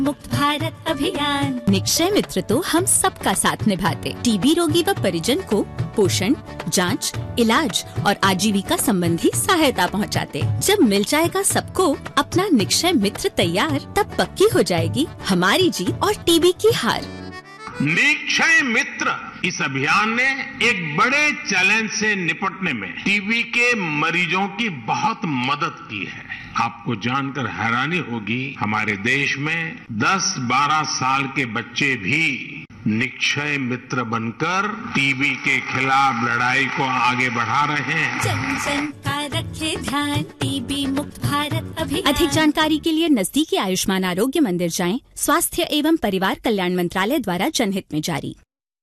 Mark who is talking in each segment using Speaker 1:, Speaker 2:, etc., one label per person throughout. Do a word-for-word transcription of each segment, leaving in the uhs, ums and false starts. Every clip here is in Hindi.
Speaker 1: मुक्त भारत अभियान। निक्षय मित्र तो हम सबका साथ निभाते, टीबी रोगी व परिजन को पोषण, जांच, इलाज और आजीविका संबंधी सहायता पहुंचाते। जब मिल जाएगा सबको अपना निक्षय मित्र तैयार, तब पक्की हो जाएगी हमारी जीत और टीबी की हार।
Speaker 2: निक्षय मित्र इस अभियान ने एक बड़े चैलेंज से निपटने में टीबी के मरीजों की बहुत मदद की है। आपको जानकर हैरानी होगी, हमारे देश में दस बारह साल के बच्चे भी निक्षय मित्र बनकर टीबी के खिलाफ लड़ाई को आगे बढ़ा रहे हैं।
Speaker 1: जन जन का रखे ध्यान, टीबी मुक्त भारत अभियान। अधिक जानकारी के लिए नजदीकी आयुष्मान आरोग्य मंदिर जाएं। स्वास्थ्य एवं परिवार कल्याण मंत्रालय द्वारा जनहित में जारी।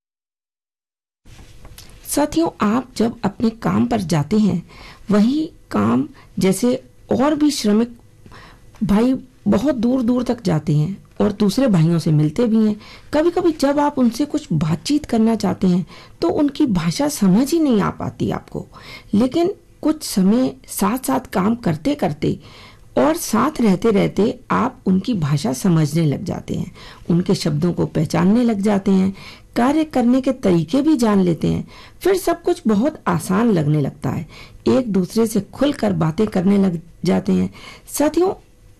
Speaker 3: साथियों, आप जब अपने काम पर जाते हैं, वही काम जैसे और भी श्रमिक भाई बहुत दूर दूर तक जाते हैं और दूसरे भाइयों से मिलते भी हैं। कभी कभी जब आप उनसे कुछ बातचीत करना चाहते हैं तो उनकी भाषा समझ ही नहीं आ पाती आपको, लेकिन कुछ समय साथ साथ काम करते करते और साथ रहते रहते आप उनकी भाषा समझने लग जाते हैं, उनके शब्दों को पहचानने लग जाते हैं, कार्य करने के तरीके भी जान लेते हैं। फिर सब कुछ बहुत आसान लगने लगता है, एक दूसरे से खुलकर बातें करने लग जाते हैं। साथियों,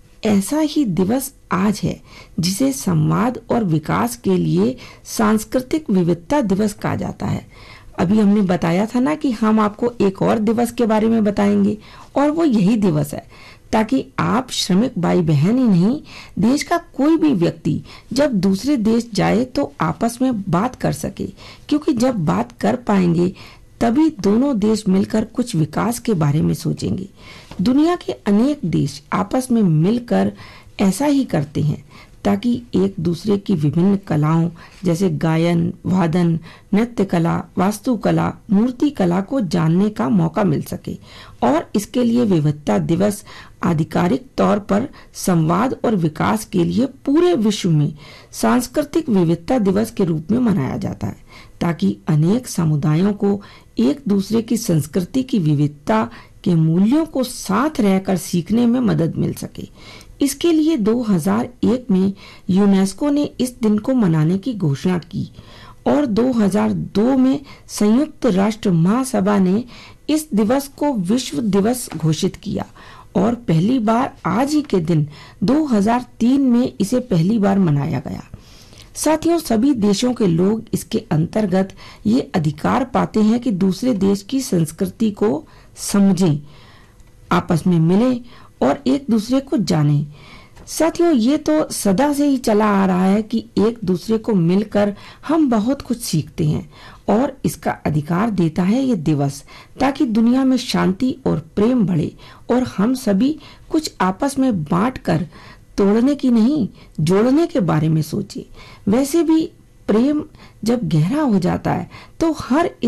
Speaker 3: ऐसा ही दिवस आज है जिसे संवाद और विकास के लिए सांस्कृतिक विविधता दिवस कहा जाता है। अभी हमने बताया था ना कि हम आपको एक और दिवस के बारे में बताएंगे, और वो यही दिवस है ताकि आप श्रमिक भाई बहन ही नहीं, देश का कोई भी व्यक्ति जब दूसरे देश जाए तो आपस में बात कर सके, क्योंकि जब बात कर पाएंगे तभी दोनों देश मिलकर कुछ विकास के बारे में सोचेंगे। दुनिया के अनेक देश आपस में मिलकर ऐसा ही करते हैं ताकि एक दूसरे की विभिन्न कलाओं जैसे गायन, वादन, नृत्य कला, वास्तुकला, मूर्ति कला को जानने का मौका मिल सके। और इसके लिए विविधता दिवस आधिकारिक तौर पर संवाद और विकास के लिए पूरे विश्व में सांस्कृतिक विविधता दिवस के रूप में मनाया जाता है, ताकि अनेक समुदायों को एक दूसरे की संस्कृति की विविधता के मूल्यों को साथ रहकर सीखने में मदद मिल सके। इसके लिए दो हज़ार एक में यूनेस्को ने इस दिन को मनाने की घोषणा की और दो हज़ार दो में संयुक्त राष्ट्र महासभा ने इस दिवस को विश्व दिवस घोषित किया और पहली बार आज ही के दिन दो हज़ार तीन में इसे पहली बार मनाया गया। साथियों, सभी देशों के लोग इसके अंतर्गत ये अधिकार पाते हैं कि दूसरे देश की संस्कृति को समझें, आपस में मिलें और एक दूसरे को जानें। साथियों, ये तो सदा से ही चला आ रहा है कि एक दूसरे को मिलकर हम बहुत कुछ सीखते हैं, और इसका अधिकार देता है ये दिवस, ताकि दुनिया में शांति और प्रेम बढ़े और हम सभी कुछ आपस में बांट कर तोड़ने की नहीं, जोड़ने के बारे में सोचे। वैसे भी प्रेम जब गहरा हो जाता है तो हर